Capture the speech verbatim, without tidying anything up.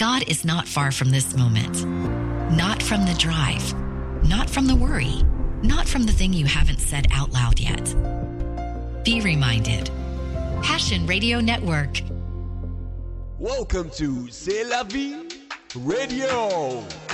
God is not far from this moment, not from the drive, not from the worry, not from the thing you haven't said out loud yet. Be reminded. Passion Radio Network. Welcome to C'est la vie radio.